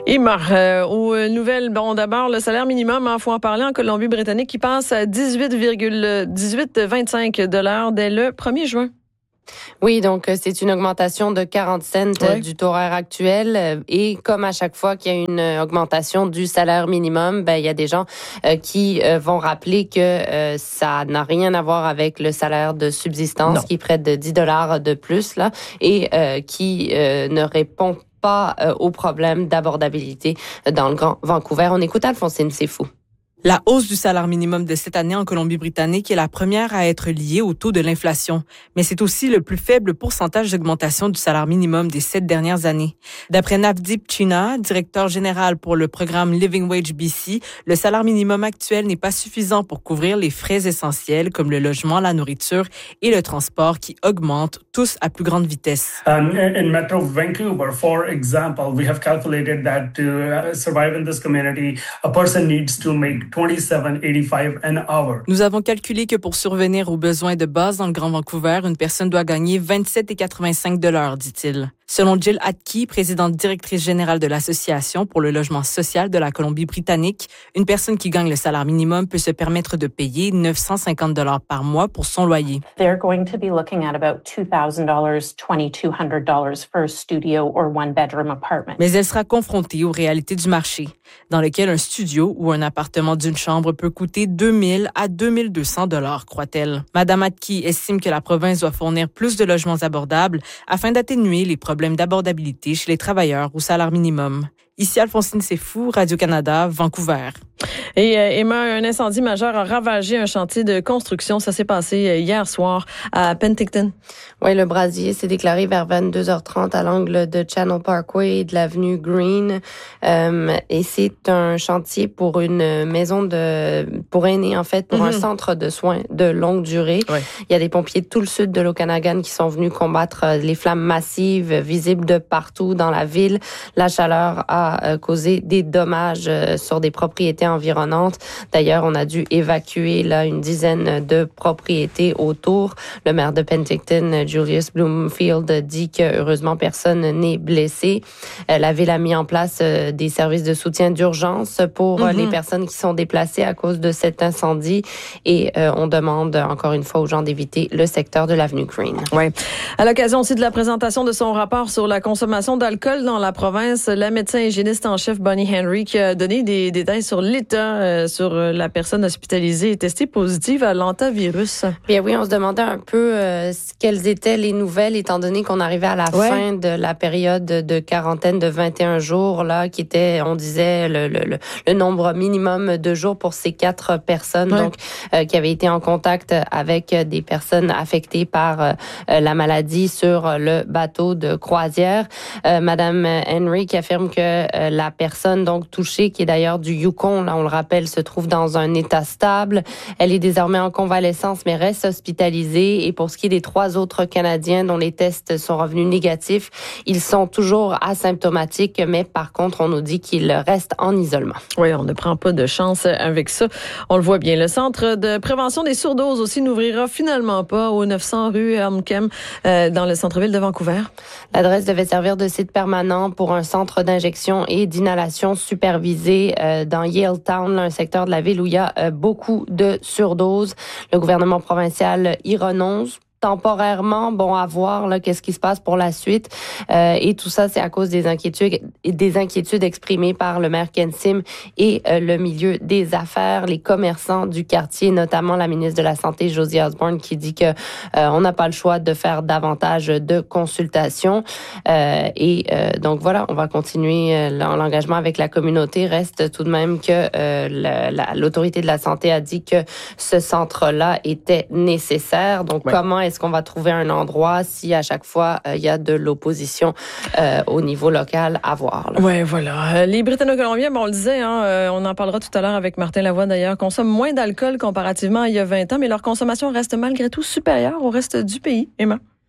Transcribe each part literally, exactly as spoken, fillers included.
Emma, euh, aux nouvelles, bon, d'abord, le salaire minimum, il faut en parler en Colombie-Britannique, qui passe à dix-huit virgule dix-huit vingt-cinq dollars dès le premier juin. Oui, donc c'est une augmentation de quarante cents ouais. du taux horaire actuel. Et comme à chaque fois qu'il y a une augmentation du salaire minimum, ben il y a des gens euh, qui euh, vont rappeler que euh, ça n'a rien à voir avec le salaire de subsistance, non. qui est près de dix dollars de plus là, et euh, qui euh, ne répond pas euh, au problème d'abordabilité dans le Grand Vancouver. On écoute Alphonsine Sefou. La hausse du salaire minimum de cette année en Colombie-Britannique est la première à être liée au taux de l'inflation, mais c'est aussi le plus faible pourcentage d'augmentation du salaire minimum des sept dernières années. D'après Navdeep China, directeur général pour le programme Living Wage B C, le salaire minimum actuel n'est pas suffisant pour couvrir les frais essentiels comme le logement, la nourriture et le transport qui augmentent tous à plus grande vitesse. Um, in Metro Vancouver, for example, we have calculated that to uh, survive in this community, a person needs to make twenty-seven eighty-five an hour. Nous avons calculé que pour survenir aux besoins de base dans le Grand Vancouver, une personne doit gagner vingt-sept virgule quatre-vingt-cinq dollars, dit-il. Selon Jill Atke, présidente directrice générale de l'Association pour le logement social de la Colombie-Britannique, une personne qui gagne le salaire minimum peut se permettre de payer neuf cent cinquante dollars par mois pour son loyer. They're going to be looking at about two thousand dollars, twenty-two hundred dollars for a studio or one bedroom apartment. Mais elle sera confrontée aux réalités du marché, dans lequel un studio ou un appartement d'une chambre peut coûter deux mille à deux mille deux cents dollars, croit-elle. Madame Atke estime que la province doit fournir plus de logements abordables afin d'atténuer les problèmes d'abordabilité chez les travailleurs au salaire minimum. Ici Alphonsine Sefou, Radio-Canada, Vancouver. Et euh, Emma, un incendie majeur a ravagé un chantier de construction. Ça s'est passé euh, hier soir à Penticton. Oui, le brasier s'est déclaré vers vingt-deux heures trente à l'angle de Channel Parkway et de l'avenue Green. Euh, et c'est un chantier pour une maison de pour aînés, en fait, pour mm-hmm. un centre de soins de longue durée. Ouais. Il y a des pompiers de tout le sud de l'Okanagan qui sont venus combattre les flammes massives visibles de partout dans la ville. La chaleur a causé des dommages sur des propriétés environnantes. D'ailleurs, on a dû évacuer là une dizaine de propriétés autour. Le maire de Penticton, Julius Bloomfield, dit que heureusement personne n'est blessé. La ville a mis en place des services de soutien d'urgence pour mm-hmm. les personnes qui sont déplacées à cause de cet incendie et euh, on demande encore une fois aux gens d'éviter le secteur de l'avenue Green. Oui. À l'occasion aussi de la présentation de son rapport sur la consommation d'alcool dans la province, la médecin hygiéniste en chef Bonnie Henry qui a donné des détails sur l'état, euh, sur la personne hospitalisée et testée positive à l'hantavirus. Bien oui, on se demandait un peu euh, quelles étaient les nouvelles étant donné qu'on arrivait à la ouais. fin de la période de quarantaine de vingt et un jours là, qui était, on disait, le, le, le nombre minimum de jours pour ces quatre personnes ouais. donc euh, qui avaient été en contact avec des personnes affectées par euh, la maladie sur le bateau de croisière. Euh, Madame Henry qui affirme que euh, la personne donc touchée, qui est d'ailleurs du Yukon, là on le rappelle, se trouve dans un état stable. Elle est désormais en convalescence mais reste hospitalisée. Et pour ce qui est des trois autres Canadiens dont les tests sont revenus négatifs, ils sont toujours asymptomatiques, mais par contre on nous dit qu'ils restent en isolement. Oui, on ne prend pas de chance avec ça. On le voit bien. Le centre de prévention des surdoses aussi n'ouvrira finalement pas au neuf cents rue Helmkem euh, dans le centre-ville de Vancouver. L'adresse devait servir de site permanent pour un centre d'injection et d'inhalation supervisé euh, dans Yaletown, un secteur de la ville où il y a euh, beaucoup de surdoses. Le gouvernement provincial y renonce. Temporairement, bon, à voir là qu'est-ce qui se passe pour la suite. Euh, et tout ça, c'est à cause des inquiétudes des inquiétudes exprimées par le maire Ken Sim et euh, le milieu des affaires, les commerçants du quartier, notamment la ministre de la Santé, Josie Osborne, qui dit que euh, on n'a pas le choix de faire davantage de consultations. Euh, et euh, donc voilà, on va continuer euh, l'engagement avec la communauté. Reste tout de même que euh, la, la, l'autorité de la santé a dit que ce centre-là était nécessaire. Donc ouais. comment est Est-ce qu'on va trouver un endroit si à chaque fois il euh, y a de l'opposition euh, au niveau local à voir? Oui, voilà. Les Britanno-Colombiens, bon, on le disait, hein, euh, on en parlera tout à l'heure avec Martin Lavoie d'ailleurs, consomment moins d'alcool comparativement à il y a vingt ans, mais leur consommation reste malgré tout supérieure au reste du pays. Emma?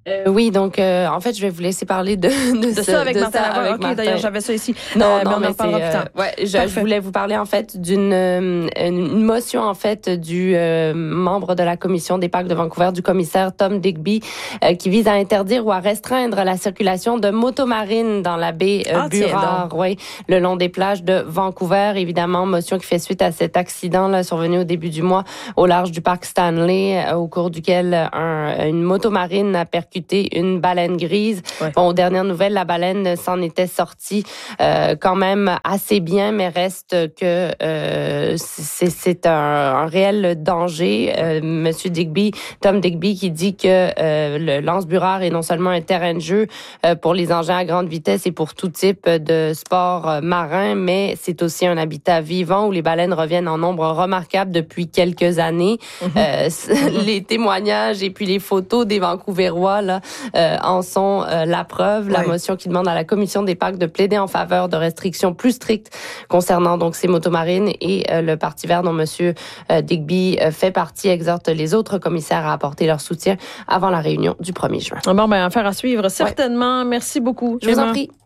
Euh, oui, donc euh, en fait, je vais vous laisser parler de, de, de ce, ça avec de Martin ça Laveur. avec OK, Martin. d'ailleurs, j'avais ça ici. Non, euh, non, mais on mais en parlera c'est, plus tard. euh, ouais, je, je voulais vous parler en fait d'une euh, une motion en fait du euh, membre de la commission des parcs de Vancouver, du commissaire Tom Digby, euh, qui vise à interdire ou à restreindre la circulation de motomarines dans la baie euh, Ah, tiens Burrard, oui, le long des plages de Vancouver. Évidemment, motion qui fait suite à cet accident là survenu au début du mois au large du parc Stanley, euh, au cours duquel un, une motomarine a percuté une baleine grise. Ouais. Bon, aux dernières nouvelles, la baleine s'en était sortie euh, quand même assez bien, mais reste que euh, c'est, c'est un, un réel danger. Euh, Monsieur Digby, Tom Digby, qui dit que euh, le Lance-Burrard est non seulement un terrain de jeu euh, pour les engins à grande vitesse et pour tout type de sport euh, marin, mais c'est aussi un habitat vivant où les baleines reviennent en nombre remarquable depuis quelques années. Mm-hmm. Euh, mm-hmm. Les témoignages et puis les photos des Vancouverois là, euh, en sont euh, la preuve. La ouais. motion qui demande à la commission des parcs de plaider en faveur de restrictions plus strictes concernant donc ces motomarines et euh, le Parti vert dont Monsieur euh, Digby euh, fait partie exhorte les autres commissaires à apporter leur soutien avant la réunion du premier juin. Bon, ben, affaire à suivre, certainement. Ouais. Merci beaucoup. Je vous en prie.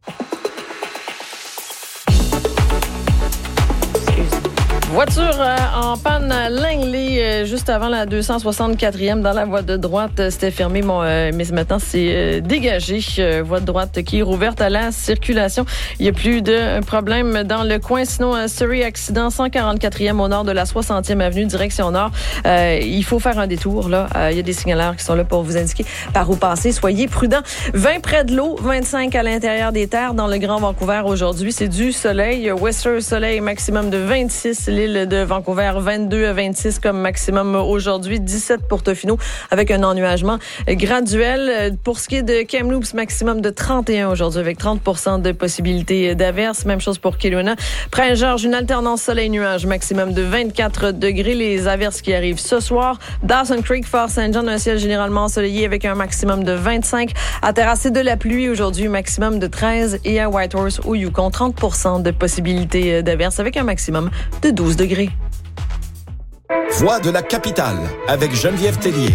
Voiture euh, en panne à Langley, euh, juste avant la deux cent soixante-quatrième dans la voie de droite. Euh, c'était fermé, bon, euh, mais maintenant c'est euh, dégagé. Euh, voie de droite qui est rouverte à la circulation. Il n'y a plus de problème dans le coin. Sinon, euh, Surrey, accident cent quarante-quatrième au nord de la soixantième avenue, direction nord. Euh, il faut faire un détour. Là, euh, il y a des signaleurs qui sont là pour vous indiquer par où passer. Soyez prudents. vingt près de l'eau, vingt-cinq à l'intérieur des terres dans le Grand Vancouver aujourd'hui. C'est du soleil. Western Soleil, maximum de vingt-six. L'île de Vancouver, vingt-deux à vingt-six comme maximum aujourd'hui, dix-sept pour Tofino avec un ennuagement graduel. Pour ce qui est de Kamloops, maximum de trente et un aujourd'hui avec trente pour cent de possibilité d'averse. Même chose pour Kelowna. Prince-Georges, une alternance soleil-nuage, maximum de vingt-quatre degrés. Les averses qui arrivent ce soir. Dawson Creek, Fort Saint John, un ciel généralement ensoleillé avec un maximum de vingt-cinq. À Terrassé de la pluie aujourd'hui, maximum de treize. Et à Whitehorse au Yukon, trente pour cent de possibilité d'averse avec un maximum de douze degrés. Voix de la capitale avec Geneviève Tellier.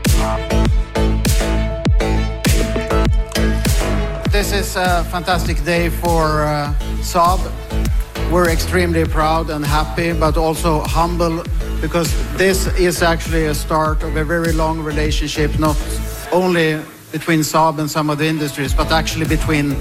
This is a fantastic day for uh, Saab. We're extremely proud and happy, but also humble because this is actually a start of a very long relationship, not only between Saab and some of the industries, but actually between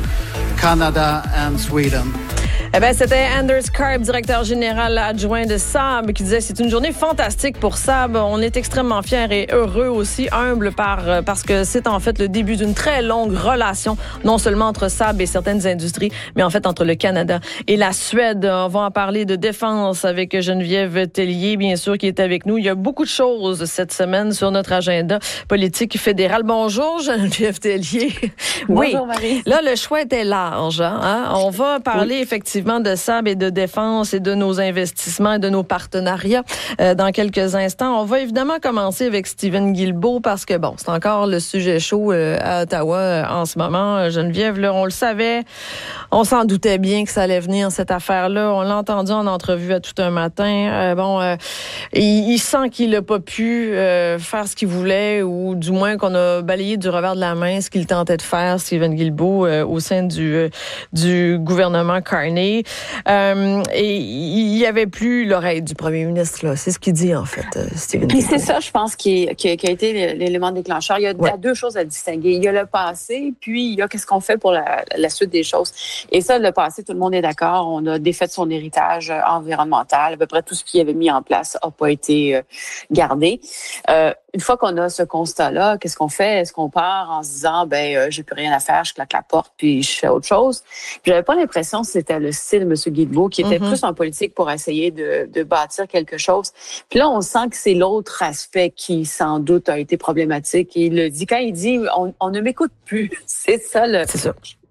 Canada and Sweden. Eh bien, c'était Anders Karp, directeur général adjoint de Saab, qui disait c'est une journée fantastique pour Saab. On est extrêmement fiers et heureux aussi, humbles par, parce que c'est en fait le début d'une très longue relation, non seulement entre Saab et certaines industries, mais en fait entre le Canada et la Suède. On va en parler de défense avec Geneviève Tellier, bien sûr, qui est avec nous. Il y a beaucoup de choses cette semaine sur notre agenda politique fédéral. Bonjour, Geneviève Tellier. Oui. Bonjour, Marie. Là, le choix était large. Hein? On va parler oui. effectivement de Saab et de défense et de nos investissements et de nos partenariats euh, dans quelques instants. On va évidemment commencer avec Stephen Guilbeault parce que, bon, c'est encore le sujet chaud euh, à Ottawa euh, en ce moment. Geneviève, là, on le savait, on s'en doutait bien que ça allait venir, cette affaire-là. On l'a entendu en entrevue à tout un matin. Euh, bon, euh, il, il sent qu'il n'a pas pu euh, faire ce qu'il voulait ou du moins qu'on a balayé du revers de la main ce qu'il tentait de faire, Stephen Guilbeault, euh, au sein du, euh, du gouvernement Carney. Euh, et il n'y avait plus l'oreille du premier ministre, là. C'est ce qu'il dit, en fait, Stephen. Puis c'est ça, je pense, qui, qui, qui a été l'élément déclencheur. Il y a ouais. deux choses à distinguer. Il y a le passé, puis il y a qu'est-ce qu'on fait pour la, la suite des choses. Et ça, le passé, tout le monde est d'accord. On a défait son héritage environnemental. À peu près tout ce qu'il avait mis en place n'a pas été gardé. Euh, Une fois qu'on a ce constat-là, qu'est-ce qu'on fait? Est-ce qu'on part en se disant, ben, euh, j'ai plus rien à faire, je claque la porte, puis je fais autre chose? Puis j'avais pas l'impression que c'était le style de M. Guilbeault, qui était mm-hmm. plus en politique pour essayer de, de bâtir quelque chose. Puis là, on sent que c'est l'autre aspect qui, sans doute, a été problématique. Et il le dit, quand il dit, on, on ne m'écoute plus. C'est ça le... C'est ça.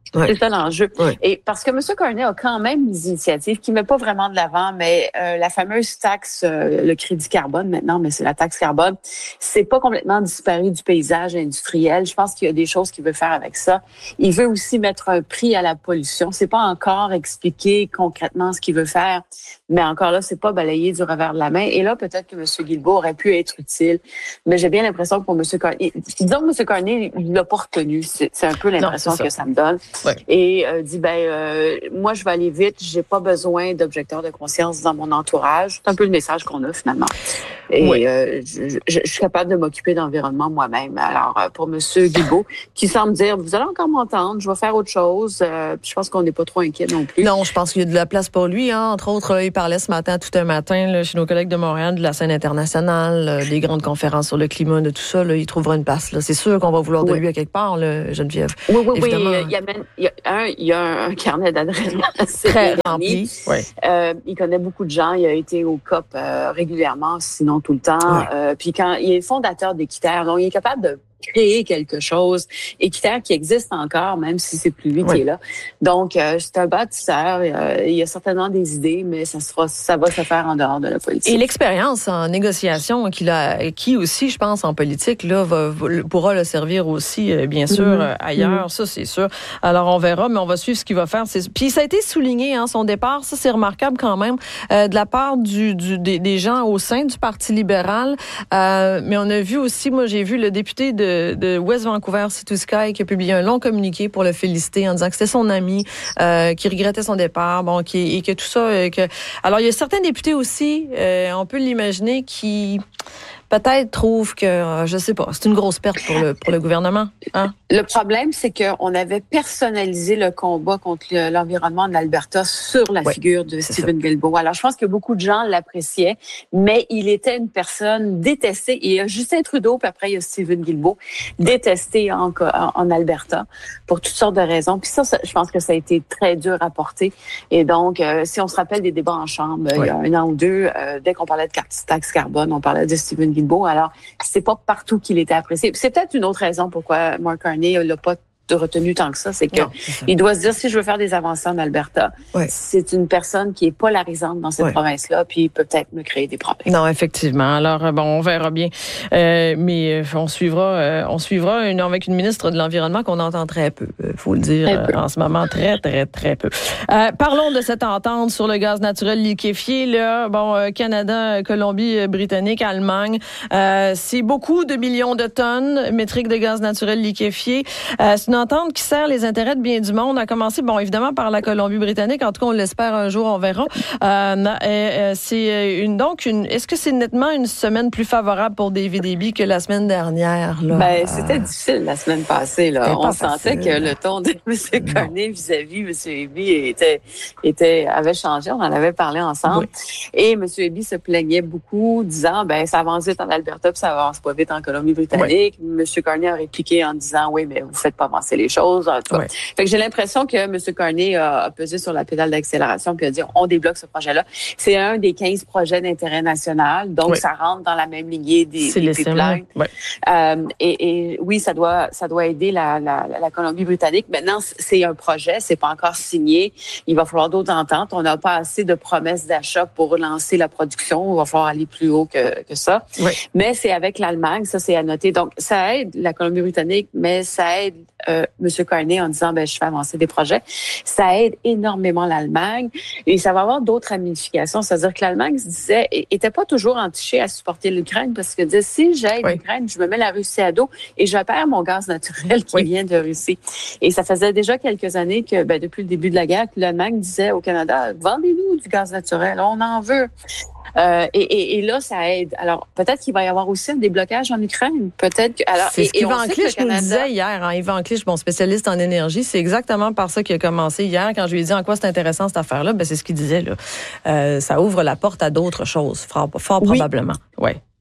Ouais. C'est ça l'enjeu. Ouais. Et parce que M. Carney a quand même des initiatives qui ne mettent pas vraiment de l'avant, mais euh, la fameuse taxe, euh, le crédit carbone maintenant, mais c'est la taxe carbone, c'est pas complètement disparu du paysage industriel. Je pense qu'il y a des choses qu'il veut faire avec ça. Il veut aussi mettre un prix à la pollution. C'est pas encore expliqué concrètement ce qu'il veut faire, mais encore là, c'est pas balayé du revers de la main. Et là, peut-être que M. Guilbeault aurait pu être utile, mais j'ai bien l'impression que pour M. Carney, disons que M. Carney, il l'a pas retenu. C'est, c'est un peu l'impression non, que ça me donne. Ouais. Et euh, dit, ben, euh, moi, je vais aller vite. J'ai pas besoin d'objecteurs de conscience dans mon entourage. C'est un peu le message qu'on a, finalement. Et oui. euh, je, je, je suis capable de m'occuper d'environnement moi-même. Alors, euh, pour M. Guilbeault, qui semble dire, vous allez encore m'entendre, je vais faire autre chose. Euh, je pense qu'on n'est pas trop inquiet non plus. Non, je pense qu'il y a de la place pour lui. Hein. Entre autres, il parlait ce matin, tout un matin, là, chez nos collègues de Montréal, de la scène internationale, euh, des grandes conférences sur le climat, de tout ça. Là, il trouvera une place. Là. C'est sûr qu'on va vouloir de oui. lui à quelque part, là, Geneviève. Oui, oui, Évidemment. oui. Il y a, même, il y a, un, il y a un carnet d'adresses assez très rempli. Oui. Euh, il connaît beaucoup de gens. Il a été au C O P euh, régulièrement, sinon tout le temps. Oui. Euh, puis quand il est fondateur d'Équiterre, donc il est capable de créer quelque chose. Équiterre qui existe encore, même si c'est plus lui oui. qui est là. Donc, euh, c'est un bâtisseur. Euh, il y a certainement des idées, mais ça, sera, ça va se faire en dehors de la politique. Et l'expérience en négociation qu'il a, qui aussi, je pense, en politique, là, va, pourra le servir aussi, bien sûr, mmh. ailleurs. Mmh. Ça, c'est sûr. Alors, on verra, mais on va suivre ce qu'il va faire. C'est... Puis, ça a été souligné, hein, son départ. Ça, c'est remarquable quand même, euh, de la part du, du, des, des gens au sein du Parti libéral. Euh, mais on a vu aussi, moi, j'ai vu le député de de West Vancouver, Sea Sky, qui a publié un long communiqué pour le féliciter en disant que c'était son ami, euh, qui regrettait son départ, bon, qui, et que tout ça... Euh, que... Alors, il y a certains députés aussi, euh, on peut l'imaginer, qui peut-être trouvent que, euh, je sais pas, c'est une grosse perte pour le, pour le gouvernement. Hein? Le problème, c'est qu'on avait personnalisé le combat contre le, l'environnement de l'Alberta sur la oui, figure de Stephen Guilbeault. Alors, je pense que beaucoup de gens l'appréciaient, mais il était une personne détestée. Et il y a Justin Trudeau, puis après, il y a Stephen Guilbeault, détesté en, en, en Alberta pour toutes sortes de raisons. Puis ça, ça, je pense que ça a été très dur à porter. Et donc, euh, si on se rappelle des débats en Chambre, oui. il y a un an ou deux, euh, dès qu'on parlait de taxe carbone, on parlait de Stephen Guilbeault. Alors, c'est pas partout qu'il était apprécié. Puis c'est peut-être une autre raison pourquoi Mark Carney l'a pas de retenu tant que ça, c'est que non, c'est il doit se dire, si je veux faire des avancées en Alberta, ouais. c'est une personne qui est polarisante dans cette ouais. province-là, puis il peut peut-être me créer des problèmes. Non, effectivement. Alors, bon, on verra bien. Euh, mais on suivra, euh, on suivra une, avec une ministre de l'Environnement qu'on entend très peu, faut le dire, euh, en ce moment, très, très, très peu. Euh, parlons de cette entente sur le gaz naturel liquéfié, là. Bon, euh, Canada, Colombie, Britannique, Allemagne, euh, c'est beaucoup de millions de tonnes métriques de gaz naturel liquéfié. Euh, c'est une entente qui sert les intérêts de bien du monde. On a commencé, bon, évidemment, par la Colombie-Britannique. En tout cas, on l'espère un jour, on verra. Euh, euh, c'est une, donc, une, est-ce que c'est nettement une semaine plus favorable pour David Eby que la semaine dernière, là? Ben, c'était difficile la semaine passée, là. On sentait que le ton de M. Carney vis-à-vis M. Eby était, était, avait changé. On en avait parlé ensemble. Oui. Et M. Eby se plaignait beaucoup, disant, ben, ça avance vite en Alberta, puis ça avance pas vite en Colombie-Britannique. Oui. M. Carney a répliqué en disant, oui, mais vous faites pas avancer les choses. En tout cas. Ouais. Fait que j'ai l'impression que M. Carney a, a pesé sur la pédale d'accélération puis a dit on débloque ce projet-là. C'est un des quinze projets d'intérêt national, donc ouais. ça rentre dans la même lignée des, des pipelines. Ouais. Euh, et, et oui, ça doit ça doit aider la, la, la Colombie-Britannique. Maintenant, c'est un projet, c'est pas encore signé. Il va falloir d'autres ententes. On n'a pas assez de promesses d'achat pour relancer la production. Il va falloir aller plus haut que, que ça. Ouais. Mais c'est avec l'Allemagne, ça c'est à noter. Donc ça aide la Colombie-Britannique, mais ça aide Euh, M. Carney en disant ben je fais avancer des projets, ça aide énormément l'Allemagne et ça va avoir d'autres ramifications, c'est-à-dire que l'Allemagne se disait était pas toujours entichée à supporter l'Ukraine parce que disait si j'aide oui. l'Ukraine, je me mets la Russie à dos et je perds mon gaz naturel qui oui. vient de Russie. Et ça faisait déjà quelques années que ben, depuis le début de la guerre, que l'Allemagne disait au Canada vendez-nous du gaz naturel, on en veut. Euh, et, et, et là, ça aide. Alors, peut-être qu'il va y avoir aussi un déblocage en Ukraine. Peut-être que. Alors, c'est et, ce qu'Yvan Clich Canada... nous disait hier. Hein, Yvan Clich, bon spécialiste en énergie, c'est exactement par ça qu'il a commencé hier. Quand je lui ai dit en quoi c'est intéressant cette affaire-là, ben c'est ce qu'il disait là. Euh, ça ouvre la porte à d'autres choses, fort, fort oui. probablement. Ouais.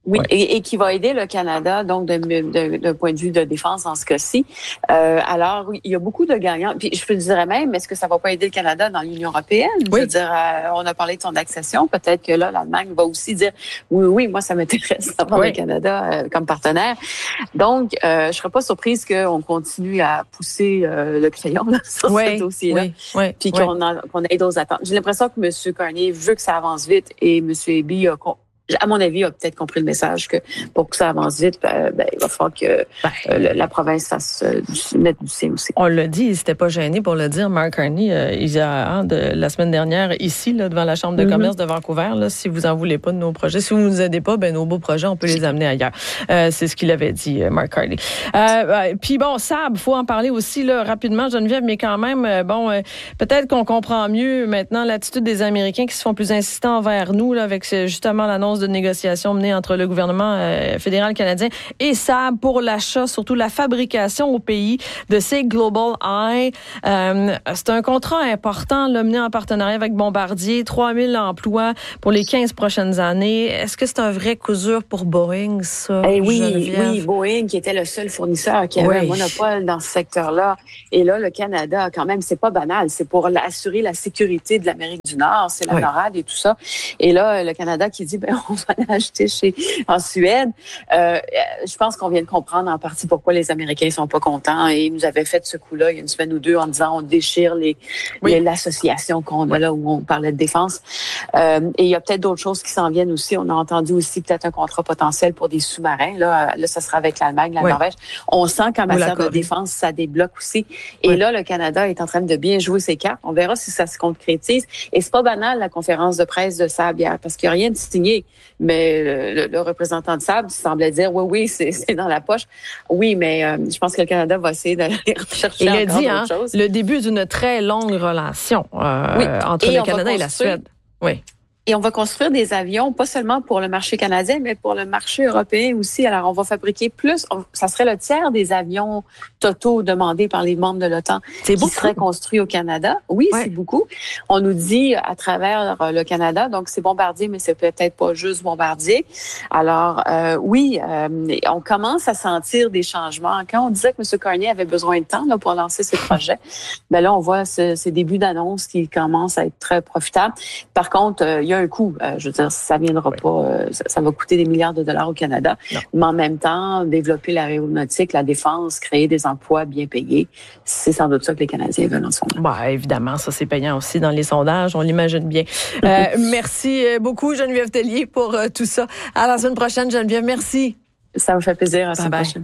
Oui, ouais. et, et qui va aider le Canada, donc, d'un de, de point de vue de défense dans ce cas-ci. Euh, alors, oui, il y a beaucoup de gagnants. Puis, je peux dirais même, est-ce que ça va pas aider le Canada dans l'Union européenne? Oui. Je veux dire, euh, on a parlé de son accession. Peut-être que là, l'Allemagne va aussi dire, oui, oui, moi, ça m'intéresse d'avoir oui. le Canada euh, comme partenaire. Donc, euh, je serais pas surprise qu'on continue à pousser euh, le crayon là, sur oui, ce dossier-là. Oui, oui, puis oui. qu'on, a, qu'on ait d'autres attentes. J'ai l'impression que M. Carney veut que ça avance vite et M. Eby a à mon avis, a peut-être compris le message que pour que ça avance vite, ben, ben, il va falloir que ben, euh, la province fasse euh, du, mette du sien aussi. On l'a dit, il s'était pas gêné pour le dire. Mark Carney, euh, il a hein, de, la semaine dernière ici, là, devant la Chambre de mm-hmm. commerce de Vancouver, là, si vous en voulez pas de nos projets, si vous nous aidez pas, ben nos beaux projets, on peut les amener ailleurs. Euh, c'est ce qu'il avait dit, Mark Carney. Euh, puis bon, Saab, faut en parler aussi là rapidement, Geneviève, mais quand même, euh, bon, euh, peut-être qu'on comprend mieux maintenant l'attitude des Américains qui se font plus insistants envers nous, là, avec justement l'annonce de négociations menées entre le gouvernement euh, fédéral canadien et Saab pour l'achat, surtout la fabrication au pays de ces Global Eye. Euh, c'est un contrat important, là, mené en partenariat avec Bombardier, trois mille emplois pour les quinze prochaines années. Est-ce que c'est un vrai coup dur pour Boeing, ça? Eh oui, Geneviève? Oui, Boeing qui était le seul fournisseur qui avait oui. un monopole dans ce secteur-là. Et là, le Canada, quand même, c'est pas banal. C'est pour assurer la sécurité de l'Amérique du Nord, c'est la oui. NORAD et tout ça. Et là, le Canada qui dit, ben on va acheter chez en Suède. Euh, je pense qu'on vient de comprendre en partie pourquoi les Américains sont pas contents et ils nous avaient fait ce coup-là il y a une semaine ou deux en disant on déchire les, oui. les l'association qu'on a là où on parlait de défense. Euh, et il y a peut-être d'autres choses qui s'en viennent aussi. On a entendu aussi peut-être un contrat potentiel pour des sous-marins. Là, là, ça sera avec l'Allemagne, la oui. Norvège. On sent qu'en matière de défense, ça débloque aussi. Et oui. là, le Canada est en train de bien jouer ses cartes. On verra si ça se concrétise. Et c'est pas banal la conférence de presse de Saab hier parce qu'il n'y a rien de signé. Mais le, le représentant de Saab semblait dire oui, oui, c'est, c'est dans la poche. Oui, mais euh, je pense que le Canada va essayer d'aller chercher il encore a dit, d'autres hein, choses. Le début d'une très longue relation euh, oui. entre et le Canada et la Suède. Oui. Et on va construire des avions, pas seulement pour le marché canadien, mais pour le marché européen aussi. Alors, on va fabriquer plus. On, ça serait le tiers des avions totaux demandés par les membres de l'OTAN c'est qui beaucoup. seraient construits au Canada. Oui, ouais. c'est beaucoup. On nous dit à travers le Canada, donc c'est Bombardier, mais c'est peut-être pas juste Bombardier. Alors, euh, oui, euh, on commence à sentir des changements. Quand on disait que M. Carney avait besoin de temps là, pour lancer ses projets, ben là, on voit ce, ces débuts d'annonce qui commencent à être très profitables. Par contre, euh, il y a un coût. Euh, je veux dire, ça viendra oui. pas, euh, ça, ça va coûter des milliards de dollars au Canada. Non. Mais en même temps, développer l'aéronautique, la défense, créer des emplois bien payés, c'est sans doute ça que les Canadiens veulent en ce moment. Bah, évidemment, ça c'est payant aussi dans les sondages, on l'imagine bien. Euh, merci beaucoup Geneviève Tellier pour euh, tout ça. À la semaine prochaine, Geneviève, merci. Ça me fait plaisir. À la semaine prochaine.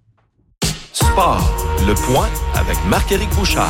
Sport, le point avec Marc-Éric Bouchard.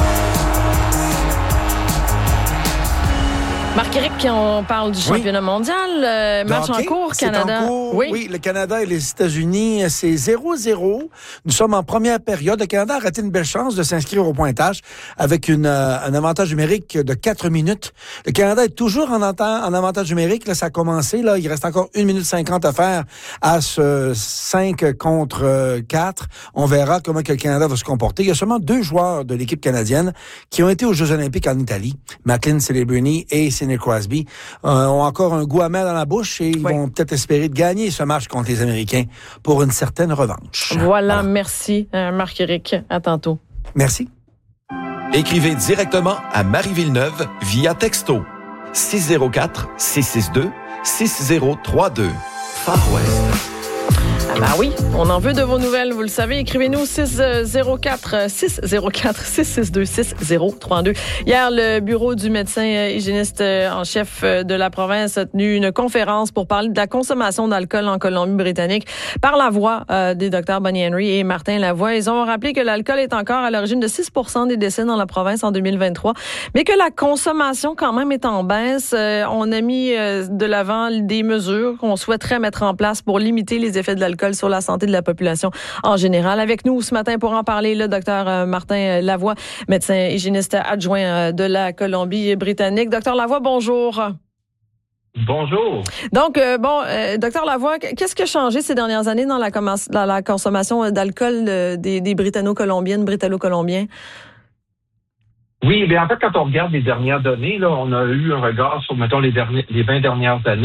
Marc-Éric, on parle du championnat oui. mondial. Euh, match en cours, Canada. En cours, oui. oui, le Canada et les États-Unis, c'est zéro zéro. Nous sommes en première période. Le Canada a raté une belle chance de s'inscrire au pointage avec une, euh, un avantage numérique de quatre minutes. Le Canada est toujours en, en avantage numérique. Là, ça a commencé. Là, il reste encore une minute cinquante à faire à ce cinq contre quatre. On verra comment que le Canada va se comporter. Il y a seulement deux joueurs de l'équipe canadienne qui ont été aux Jeux olympiques en Italie. Macklin Celebrini et Sidney Crosby euh, ont encore un goût amer dans la bouche et ils oui. vont peut-être espérer de gagner ce match contre les Américains pour une certaine revanche. Voilà, voilà. Merci euh, Marc-Éric. À tantôt. Merci. Écrivez directement à Marie Villeneuve via texto six zéro quatre six six deux six zéro trois deux. Far West. Ah ben oui, on en veut de vos nouvelles, vous le savez. Écrivez-nous six zéro quatre six zéro quatre six six deux six zéro trois deux. Hier, le bureau du médecin hygiéniste en chef de la province a tenu une conférence pour parler de la consommation d'alcool en Colombie-Britannique par la voix euh, des docteurs Bonnie Henry et Martin Lavoie. Ils ont rappelé que l'alcool est encore à l'origine de six pour cent des décès dans la province en deux mille vingt-trois, mais que la consommation quand même est en baisse. Euh, on a mis euh, de l'avant des mesures qu'on souhaiterait mettre en place pour limiter les effets de l'alcool sur la santé de la population en général. Avec nous ce matin pour en parler, le docteur Martin Lavoie, médecin hygiéniste adjoint de la Colombie-Britannique. Docteur Lavoie, bonjour. Bonjour. Donc, euh, bon, euh, docteur Lavoie, qu'est-ce qui a changé ces dernières années dans la, com- dans la consommation d'alcool euh, des, des Britanno-Colombiennes, Britanno-Colombiens? Oui, bien en fait, quand on regarde les dernières données, là, on a eu un regard sur, mettons, les, derniers, les vingt dernières années.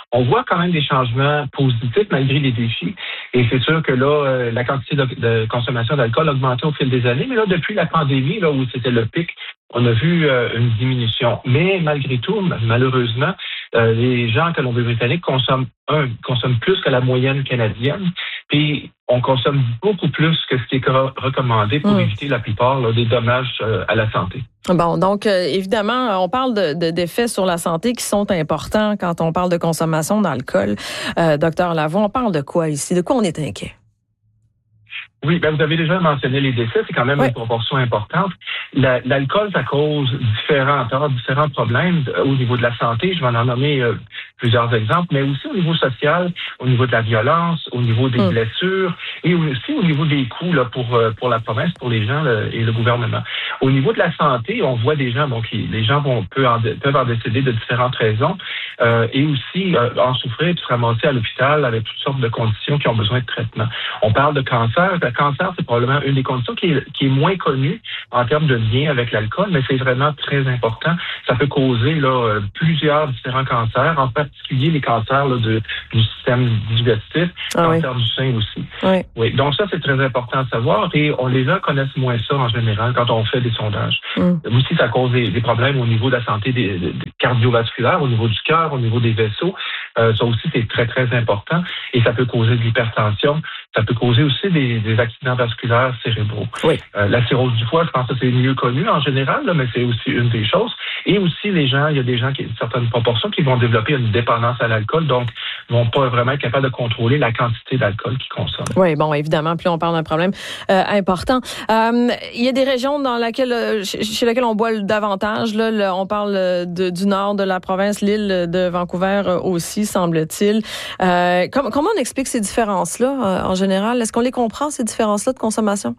on voit quand même des changements positifs malgré les défis. Et c'est sûr que là, euh, la quantité de, de consommation d'alcool a augmenté au fil des années. Mais là, depuis la pandémie, là où c'était le pic, on a vu euh, une diminution. Mais malgré tout, malheureusement, euh, les gens en Colombie-Britannique consomment un, consomment plus que la moyenne canadienne. Puis on consomme beaucoup plus que ce qui est recommandé pour mmh. éviter la plupart là, des dommages euh, à la santé. Bon, donc euh, évidemment, on parle de, de, d'effets sur la santé qui sont importants quand on parle de consommation d'alcool. Euh, Docteur Lavoie, on parle de quoi ici? De quoi on est inquiet? Oui, ben vous avez déjà mentionné les décès, c'est quand même oui. une proportion importante. La, l'alcool, ça cause différents torts, différents problèmes au niveau de la santé. Je vais en nommer euh, plusieurs exemples, mais aussi au niveau social, au niveau de la violence, au niveau des mm. blessures et aussi au niveau des coûts là, pour euh, pour la province, pour les gens le, et le gouvernement. Au niveau de la santé, on voit des gens, donc les gens vont peuvent en, peuvent en décéder de différentes raisons euh, et aussi euh, en souffrir, puis se ramasser à l'hôpital avec toutes sortes de conditions qui ont besoin de traitement. On parle de cancer. Le cancer, c'est probablement une des conditions qui est, qui est moins connue en termes de lien avec l'alcool, mais c'est vraiment très important. Ça peut causer là, plusieurs différents cancers, en particulier les cancers là, de, du système digestif, ah cancer oui. du sein aussi. Oui. Oui. Donc ça, c'est très important à savoir et on, les gens connaissent moins ça en général quand on fait des sondages. Mm. Aussi, ça cause des, des problèmes au niveau de la santé des, des, des cardiovasculaires, au niveau du cœur, au niveau des vaisseaux. Euh, ça aussi, c'est très, très important et ça peut causer de l'hypertension. Ça peut causer aussi des, des accidents vasculaires cérébraux. Oui. Euh, la cirrhose du foie, je pense que c'est mieux connu en général, là, mais c'est aussi une des choses. Et aussi, les gens, il y a des gens qui, une certaine proportion, qui vont développer une dépendance à l'alcool, donc ne vont pas vraiment être capables de contrôler la quantité d'alcool qu'ils consomment. Oui, bon, évidemment, plus on parle d'un problème euh, important. Euh, il y a des régions dans laquelle, euh, chez lesquelles on boit davantage. Là, le, on parle de, du nord de la province, l'île de Vancouver aussi, semble-t-il. Euh, com- comment on explique ces différences-là euh, en général? Est-ce qu'on les comprend, ces différences-là de consommation?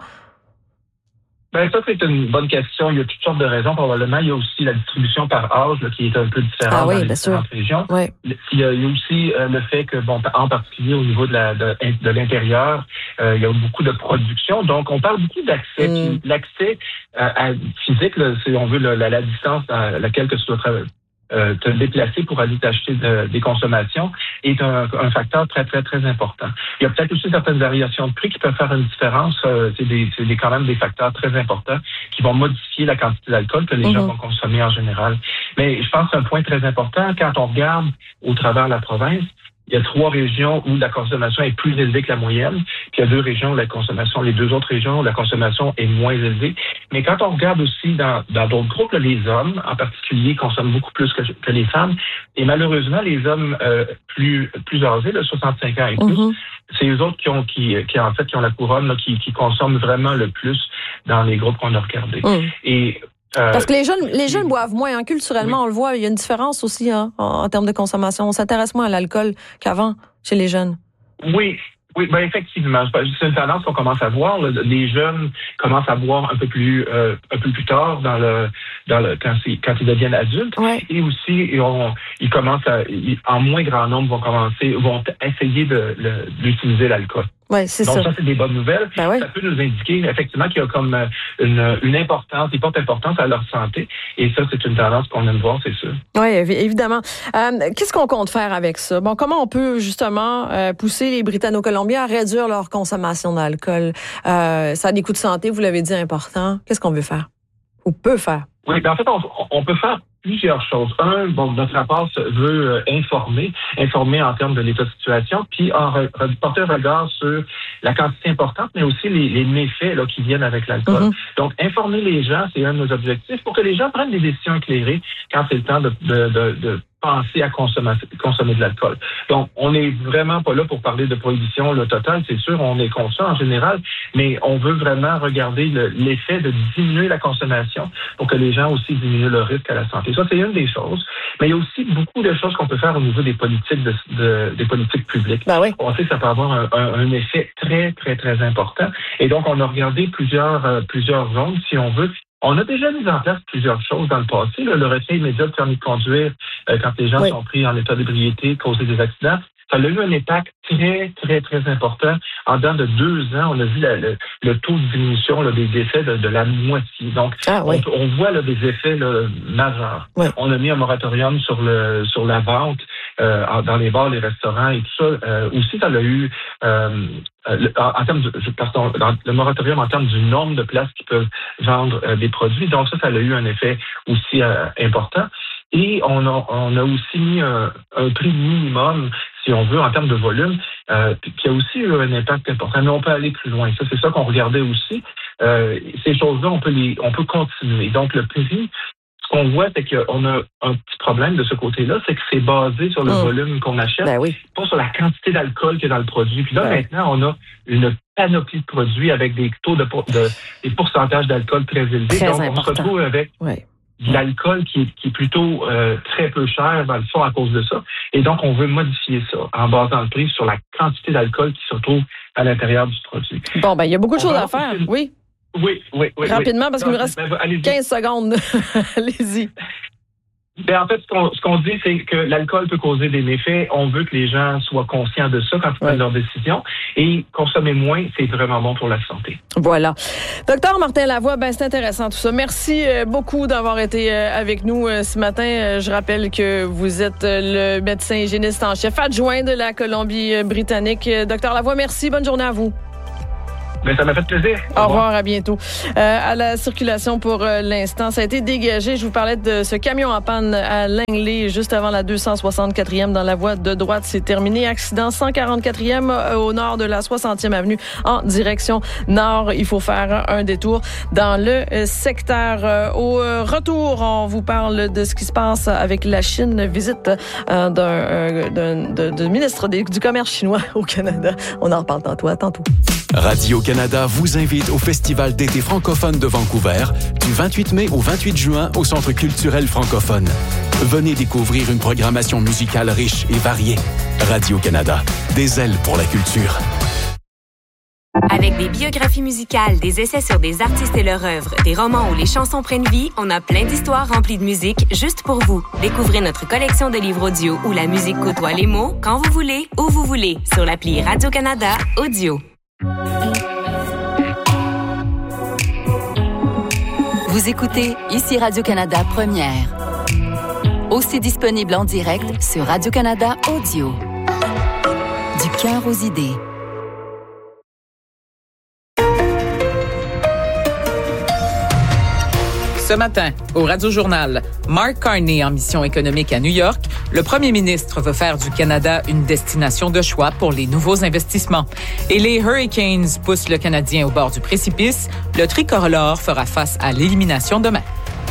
Ben ça, c'est une bonne question. Il y a toutes sortes de raisons, probablement. Il y a aussi la distribution par âge là, qui est un peu différente ah oui, dans les différentes sûr. régions. Oui. Il y a, il y a aussi euh, le fait que, bon, en particulier au niveau de, la, de, de l'intérieur, euh, il y a beaucoup de production. Donc, on parle beaucoup d'accès. Mm. Puis, l'accès euh, à, physique, là, si on veut, la, la, la distance à laquelle que tu dois travailler. Euh, te déplacer pour aller t'acheter de, des consommations est un, un facteur très, très, très important. Il y a peut-être aussi certaines variations de prix qui peuvent faire une différence. Euh, c'est, des, c'est des, quand même des facteurs très importants qui vont modifier la quantité d'alcool que les mm-hmm. gens vont consommer en général. Mais je pense que c'est un point très important. Quand on regarde au travers de la province, il y a trois régions où la consommation est plus élevée que la moyenne, puis il y a deux régions où la consommation, les deux autres régions où la consommation est moins élevée. Mais quand on regarde aussi dans, dans d'autres groupes, là, les hommes en particulier consomment beaucoup plus que, que les femmes. Et malheureusement, les hommes euh, plus plus âgés, là, soixante-cinq ans et plus, mm-hmm. c'est eux autres qui ont qui, qui en fait qui ont la couronne, là, qui, qui consomment vraiment le plus dans les groupes qu'on a regardés. Mm. Et Euh, Parce que les jeunes, les jeunes boivent moins. Hein, culturellement, oui. on le voit, il y a une différence aussi hein, en, en termes de consommation. On s'intéresse moins à l'alcool qu'avant chez les jeunes. Oui. Oui, ben effectivement, c'est une tendance qu'on commence à voir. Là. Les jeunes commencent à boire un peu plus, euh, un peu plus tard dans le, dans le quand, c'est, quand ils deviennent adultes. Ouais. Et aussi, on, ils commencent à, ils, en moins grand nombre, vont commencer, vont essayer de, de, d'utiliser l'alcool. Ouais, c'est Donc ça. ça, c'est des bonnes nouvelles. Ben ouais. Ça peut nous indiquer effectivement qu'il y a comme une, une importance, ils portent importance à leur santé. Et ça, c'est une tendance qu'on aime voir, c'est sûr. Oui, évidemment. Euh, qu'est-ce qu'on compte faire avec ça? Bon, comment on peut justement euh, pousser les Britanno-Colombiens à réduire leur consommation d'alcool? Euh, ça a des coûts de santé, vous l'avez dit, importants. Qu'est-ce qu'on veut faire? Ou peut faire? Oui, ben en fait, on, on peut faire plusieurs choses. Un, bon, notre rapport veut euh, informer, informer en termes de l'état de situation, puis en re, porter un regard sur la quantité importante, mais aussi les, les méfaits là, qui viennent avec l'alcool. Mm-hmm. Donc, informer les gens, c'est un de nos objectifs pour que les gens prennent des décisions éclairées quand c'est le temps de, de, de, de penser à consommer, consommer de l'alcool. Donc, on n'est vraiment pas là pour parler de prohibition le total, c'est sûr, on est conscient en général, mais on veut vraiment regarder le, l'effet de diminuer la consommation pour que les gens aussi diminuent le risque à la santé. Ça, c'est une des choses. Mais il y a aussi beaucoup de choses qu'on peut faire au niveau des politiques de, de, des politiques publiques. Ben oui. On sait que ça peut avoir un, un, un effet très, très, très important. Et donc, on a regardé plusieurs, euh, plusieurs zones, si on veut. On a déjà mis en place plusieurs choses dans le passé. Là, le retrait immédiat de permis de conduire euh, quand les gens oui. sont pris en état d'ébriété, causer des accidents. Ça a eu un impact très, très, très important. En dedans de deux ans, on a vu la, le, le taux de diminution là, des décès de, de la moitié. Donc, ah, oui. on, on voit là, des effets là, majeurs. Oui. On a mis un moratorium sur le sur la vente euh, dans les bars, les restaurants et tout ça. Euh, aussi, ça a eu, euh, le, en, en termes de, pardon, dans le moratorium en termes du nombre de places qui peuvent vendre euh, des produits. Donc ça, ça a eu un effet aussi euh, important. Et on a, on a aussi mis un, un prix minimum, si on veut, en termes de volume, euh, qui a aussi eu un impact important. Mais on peut aller plus loin. Ça, c'est ça qu'on regardait aussi. Euh, ces choses-là, on peut les, on peut continuer. Donc le prix, ce qu'on voit, c'est qu'on a un petit problème de ce côté-là, c'est que c'est basé sur le mmh. volume qu'on achète, ben oui. pas sur la quantité d'alcool qu'il y a dans le produit. Puis là, ben. maintenant, on a une panoplie de produits avec des taux de, de des pourcentages d'alcool très élevés. Très Donc, important. on se retrouve avec ouais. de l'alcool qui est, qui est plutôt euh, très peu cher dans le fond à cause de ça. Et donc, on veut modifier ça en basant le prix sur la quantité d'alcool qui se retrouve à l'intérieur du produit. Bon, ben il y a beaucoup de on choses à faire, une... oui. Oui, oui, oui. Rapidement, oui. parce qu'il me reste ben, quinze secondes. Allez-y. Ben, en fait, ce qu'on, ce qu'on dit, c'est que l'alcool peut causer des méfaits. On veut que les gens soient conscients de ça quand ils prennent ouais. leurs décisions. Et consommer moins, c'est vraiment bon pour la santé. Voilà. Docteur Martin Lavoie, ben, c'est intéressant tout ça. Merci beaucoup d'avoir été avec nous ce matin. Je rappelle que vous êtes le médecin hygiéniste en chef adjoint de la Colombie-Britannique. Docteur Lavoie, merci. Bonne journée à vous. Ben, ça m'a fait plaisir. Au, Au revoir, à bientôt. Euh, à la circulation pour euh, l'instant, ça a été dégagé. Je vous parlais de ce camion en panne à Langley, juste avant la deux cent soixante-quatrième dans la voie de droite. C'est terminé. Accident cent quarante-quatrième euh, au nord de la soixantième avenue en direction nord. Il faut faire un détour dans le euh, secteur. Euh, au euh, retour, on vous parle de ce qui se passe avec la Chine. Visite euh, d'un, euh, d'un de, de ministre des, du commerce chinois au Canada. On en reparle tantôt. À tantôt. Radio-Canada vous invite au Festival d'été francophone de Vancouver du vingt-huit mai au vingt-huit juin au Centre culturel francophone. Venez découvrir une programmation musicale riche et variée. Radio-Canada, des ailes pour la culture. Avec des biographies musicales, des essais sur des artistes et leur œuvre, des romans où les chansons prennent vie, on a plein d'histoires remplies de musique juste pour vous. Découvrez notre collection de livres audio où la musique côtoie les mots quand vous voulez, où vous voulez, sur l'appli Radio-Canada Audio. Vous écoutez ici Radio-Canada Première. Aussi disponible en direct sur Radio-Canada Audio. Du cœur aux idées. Ce matin, au Radio-Journal, Mark Carney en mission économique à New York, le premier ministre veut faire du Canada une destination de choix pour les nouveaux investissements. Et les Hurricanes poussent le Canadien au bord du précipice. Le tricolore fera face à l'élimination demain.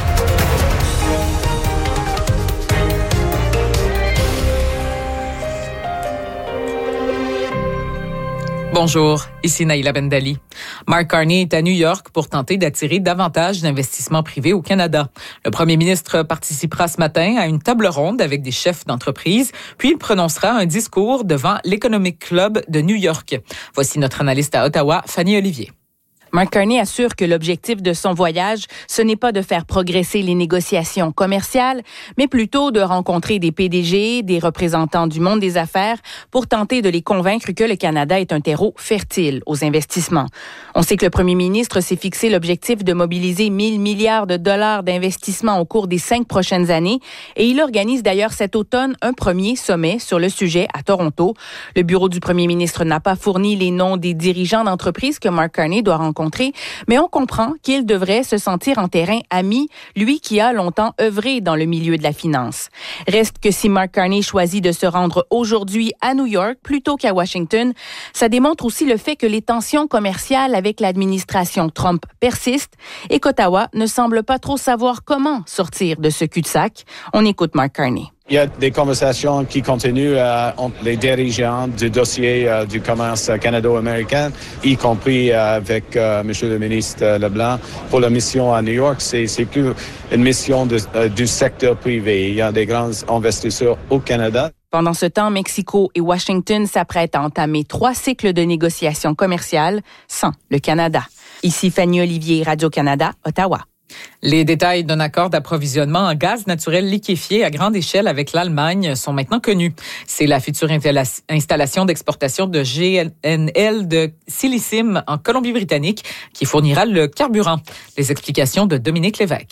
Bonjour, ici Naïla Bendali. Mark Carney est à New York pour tenter d'attirer davantage d'investissements privés au Canada. Le premier ministre participera ce matin à une table ronde avec des chefs d'entreprise, puis il prononcera un discours devant l'Economic Club de New York. Voici notre analyste à Ottawa, Fanny Olivier. Mark Carney assure que l'objectif de son voyage, ce n'est pas de faire progresser les négociations commerciales, mais plutôt de rencontrer des P D G, des représentants du monde des affaires, pour tenter de les convaincre que le Canada est un terreau fertile aux investissements. On sait que le premier ministre s'est fixé l'objectif de mobiliser mille milliards de dollars d'investissements au cours des cinq prochaines années, et il organise d'ailleurs cet automne un premier sommet sur le sujet à Toronto. Le bureau du premier ministre n'a pas fourni les noms des dirigeants d'entreprises que Mark Carney doit rencontrer, mais on comprend qu'il devrait se sentir en terrain ami, lui qui a longtemps œuvré dans le milieu de la finance. Reste que si Mark Carney choisit de se rendre aujourd'hui à New York plutôt qu'à Washington, ça démontre aussi le fait que les tensions commerciales avec l'administration Trump persistent et qu'Ottawa ne semble pas trop savoir comment sortir de ce cul-de-sac. On écoute Mark Carney. Il y a des conversations qui continuent euh, entre les dirigeants du dossier euh, du commerce canado-américain, y compris euh, avec euh, M. le ministre Leblanc. Pour la mission à New York, c'est, c'est plus une mission de, euh, du secteur privé. Il y a des grands investisseurs au Canada. Pendant ce temps, Mexico et Washington s'apprêtent à entamer trois cycles de négociations commerciales sans le Canada. Ici Fanny Olivier, Radio-Canada, Ottawa. Les détails d'un accord d'approvisionnement en gaz naturel liquéfié à grande échelle avec l'Allemagne sont maintenant connus. C'est la future installation d'exportation de G N L de Sillicime en Colombie-Britannique qui fournira le carburant. Les explications de Dominique Lévesque.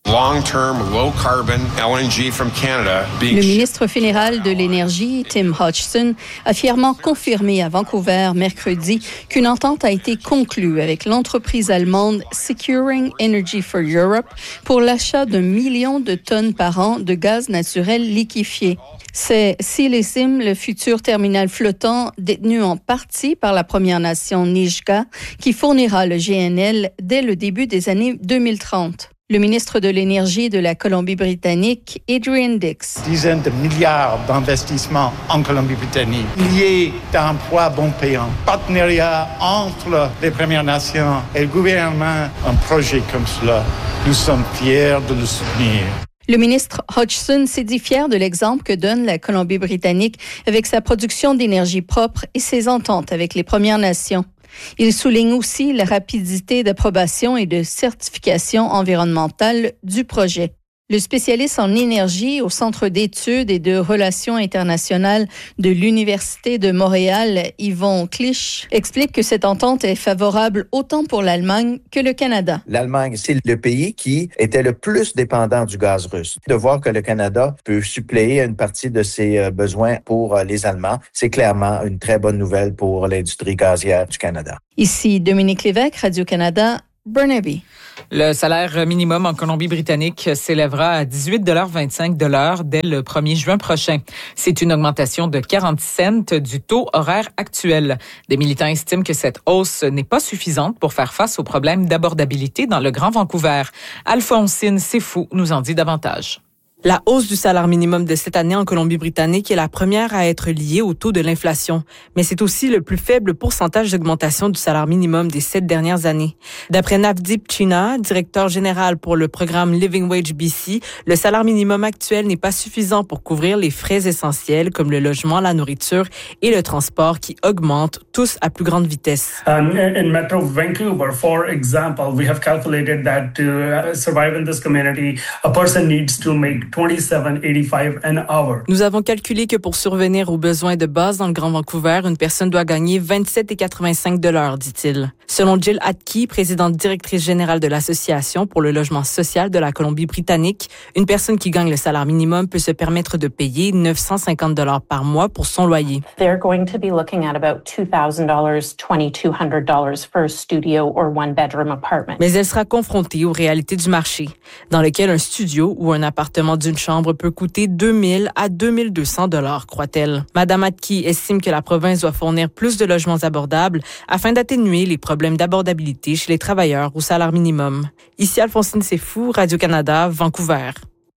Long-term, low-carbon L N G from Canada being... Le ministre fédéral de l'Énergie, Tim Hodgson, a fièrement confirmé à Vancouver mercredi qu'une entente a été conclue avec l'entreprise allemande Securing Energy for Europe pour l'achat d'un million de tonnes par an de gaz naturel liquéfié. C'est Silesym, le futur terminal flottant détenu en partie par la Première Nation Nisga'a, qui fournira le G N L dès le début des années deux mille trente. Le ministre de l'Énergie de la Colombie-Britannique, Adrian Dix. Dizaines de milliards d'investissements en Colombie-Britannique, milliers d'emplois bon payants, partenariat entre les Premières Nations et le gouvernement. Un projet comme cela, nous sommes fiers de le soutenir. Le ministre Hodgson s'est dit fier de l'exemple que donne la Colombie-Britannique avec sa production d'énergie propre et ses ententes avec les Premières Nations. Il souligne aussi la rapidité d'approbation et de certification environnementale du projet. Le spécialiste en énergie au Centre d'études et de relations internationales de l'Université de Montréal, Yvon Clich, explique que cette entente est favorable autant pour l'Allemagne que le Canada. L'Allemagne, c'est le pays qui était le plus dépendant du gaz russe. De voir que le Canada peut suppléer une partie de ses besoins pour les Allemands, c'est clairement une très bonne nouvelle pour l'industrie gazière du Canada. Ici Dominique Lévesque, Radio-Canada, Burnaby. Le salaire minimum en Colombie-Britannique s'élèvera à dix-huit dollars vingt-cinq de l'heure dès le premier juin prochain. C'est une augmentation de quarante cents du taux horaire actuel. Des militants estiment que cette hausse n'est pas suffisante pour faire face aux problèmes d'abordabilité dans le Grand Vancouver. Alphonsine Sefou nous en dit davantage. La hausse du salaire minimum de cette année en Colombie-Britannique est la première à être liée au taux de l'inflation, mais c'est aussi le plus faible pourcentage d'augmentation du salaire minimum des sept dernières années. D'après Navdeep China, directeur général pour le programme Living Wage B C, le salaire minimum actuel n'est pas suffisant pour couvrir les frais essentiels comme le logement, la nourriture et le transport qui augmentent tous à plus grande vitesse. Um, in Metro Vancouver, for example, we have calculated that to survive in this community, a person needs to make twenty-seven eighty-five an hour. Nous avons calculé que pour survenir aux besoins de base dans le Grand Vancouver, une personne doit gagner vingt-sept quatre-vingt-cinq dollars, dit-il. Selon Jill Atke, présidente directrice générale de l'Association pour le logement social de la Colombie-Britannique, une personne qui gagne le salaire minimum peut se permettre de payer neuf cent cinquante dollars par mois pour son loyer. They're going to be looking at about two thousand dollars, twenty-two hundred dollars for a studio or one bedroom apartment. Mais elle sera confrontée aux réalités du marché, dans lequel un studio ou un appartement d'une chambre peut coûter deux mille à deux mille deux cents dollars, croit-elle. Madame Atke estime que la province doit fournir plus de logements abordables afin d'atténuer les problèmes d'abordabilité chez les travailleurs au salaire minimum. Ici Alphonsine Sefou, Radio-Canada, Vancouver.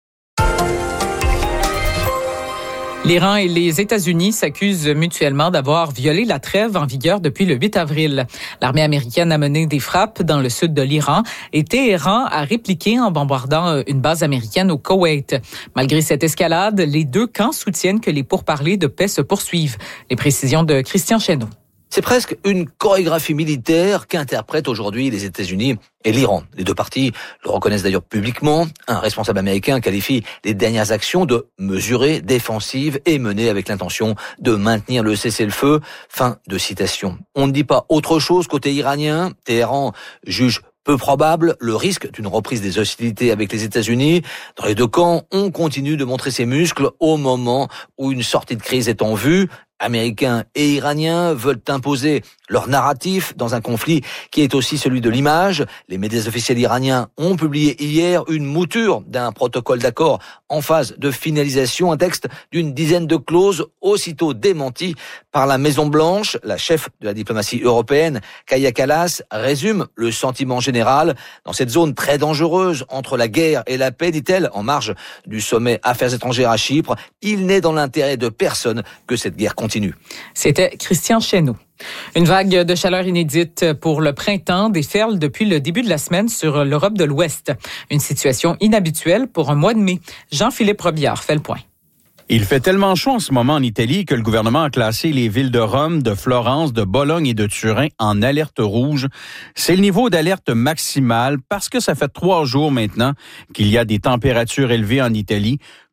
L'Iran et les États-Unis s'accusent mutuellement d'avoir violé la trêve en vigueur depuis le huit avril. L'armée américaine a mené des frappes dans le sud de l'Iran et Téhéran a répliqué en bombardant une base américaine au Koweït. Malgré cette escalade, les deux camps soutiennent que les pourparlers de paix se poursuivent. Les précisions de Christian Chesneau. C'est presque une chorégraphie militaire qu'interprètent aujourd'hui les États-Unis et l'Iran. Les deux parties le reconnaissent d'ailleurs publiquement. Un responsable américain qualifie les dernières actions de mesurées, défensives et menées avec l'intention de maintenir le cessez-le-feu. Fin de citation. On ne dit pas autre chose côté iranien. Téhéran juge peu probable le risque d'une reprise des hostilités avec les États-Unis. Dans les deux camps, on continue de montrer ses muscles au moment où une sortie de crise est en vue. Américains et Iraniens veulent imposer leur narratif dans un conflit qui est aussi celui de l'image. Les médias officiels iraniens ont publié hier une mouture d'un protocole d'accord en phase de finalisation, un texte d'une dizaine de clauses aussitôt démenti par la Maison-Blanche. La chef de la diplomatie européenne, Kaja Kallas, résume le sentiment général dans cette zone très dangereuse entre la guerre et la paix, dit-elle, en marge du sommet Affaires étrangères à Chypre. Il n'est dans l'intérêt de personne que cette guerre continue. C'était Christian Chesneau. Une vague de chaleur inédite pour le printemps déferle depuis le début de la semaine sur l'Europe de l'Ouest. Une situation inhabituelle pour un mois de mai. Jean-Philippe Robillard fait le point. Il fait tellement chaud en ce moment en Italie que le gouvernement a classé les villes de Rome, de Florence, de Bologne et de Turin en alerte rouge. C'est le niveau d'alerte maximale parce que ça fait trois jours maintenant qu'il y a des températures élevées en Italie,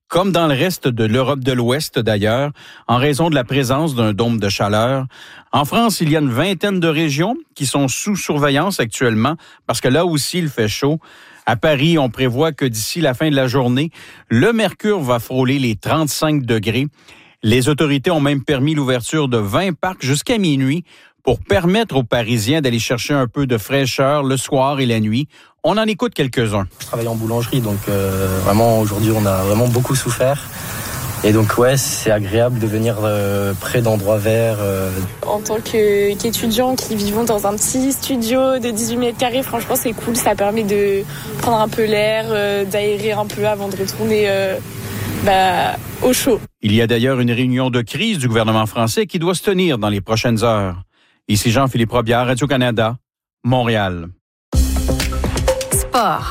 comme dans le reste de l'Europe de l'Ouest d'ailleurs, en raison de la présence d'un dôme de chaleur. En France, il y a une vingtaine de régions qui sont sous surveillance actuellement parce que là aussi, il fait chaud. À Paris, on prévoit que d'ici la fin de la journée, le mercure va frôler les trente-cinq degrés. Les autorités ont même permis l'ouverture de vingt parcs jusqu'à minuit pour permettre aux Parisiens d'aller chercher un peu de fraîcheur le soir et la nuit. On en écoute quelques-uns. Je travaille en boulangerie, donc euh, vraiment aujourd'hui on a vraiment beaucoup souffert. Et donc ouais, c'est agréable de venir euh, près d'endroits verts. Euh. En tant que, qu'étudiant qui vivons dans un petit studio de dix-huit mètres carrés, franchement c'est cool, ça permet de prendre un peu l'air, euh, d'aérer un peu avant de retourner euh, bah, au chaud. Il y a d'ailleurs une réunion de crise du gouvernement français qui doit se tenir dans les prochaines heures. Ici Jean-Philippe Robillard, Radio-Canada, Montréal. Sport.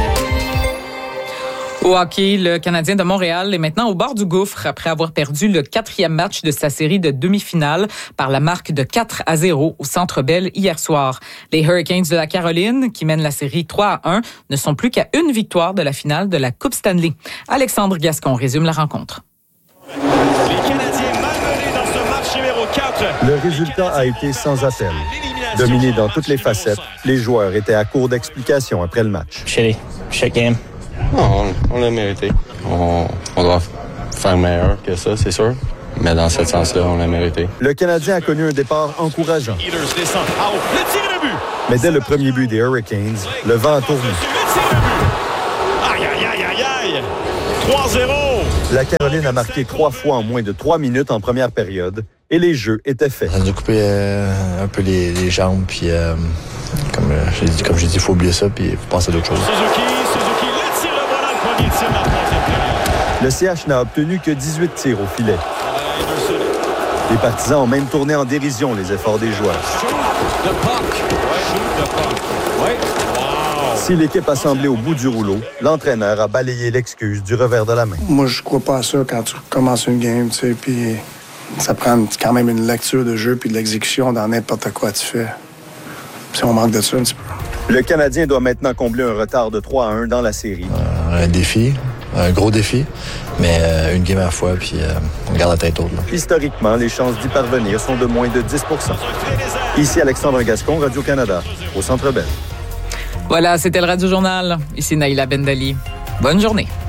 Au hockey, le Canadien de Montréal est maintenant au bord du gouffre après avoir perdu le quatrième match de sa série de demi-finale par la marque de quatre à zéro au Centre Bell hier soir. Les Hurricanes de la Caroline, qui mènent la série trois à un, ne sont plus qu'à une victoire de la finale de la Coupe Stanley. Alexandre Gascon résume la rencontre. Les Canadiens malmenés dans ce match numéro quatre. Le résultat a été sans appel. Dominé dans toutes les facettes, les joueurs étaient à court d'explications après le match. Shitty. Shit game. Non, on, on l'a mérité. On, on doit faire meilleur que ça, c'est sûr. Mais dans ce sens-là, on l'a mérité. Le Canadien a connu un départ encourageant. Mais dès le premier but des Hurricanes, le vent a tourné. Aïe, aïe, aïe, aïe, aïe! trois zéro! La Caroline a marqué trois fois en moins de trois minutes en première période et les jeux étaient faits. Ça nous a coupé euh, un peu les, les jambes, puis euh, comme euh, j'ai dit, comme j'ai dit, il faut oublier ça, puis il faut penser à d'autres choses. Suzuki, Suzuki, le tir, le voilà, le premier tir de la troisième période. Le C H n'a obtenu que dix-huit tirs au filet. Les partisans ont même tourné en dérision les efforts des joueurs. Si l'équipe a semblé au bout du rouleau, l'entraîneur a balayé l'excuse du revers de la main. Moi, je crois pas à ça quand tu commences une game, tu sais, puis ça prend quand même une lecture de jeu puis de l'exécution dans n'importe quoi tu fais. Si on manque de ça un petit peu. Le Canadien doit maintenant combler un retard de trois à un dans la série. Euh, un défi, un gros défi, mais euh, une game à la fois, puis euh, on garde la tête haute. Là. Historiquement, les chances d'y parvenir sont de moins de dix pour cent. Ici Alexandre Gascon, Radio-Canada, au Centre Bell. Voilà, c'était le Radio Journal. Ici Naïla Bendali. Bonne journée.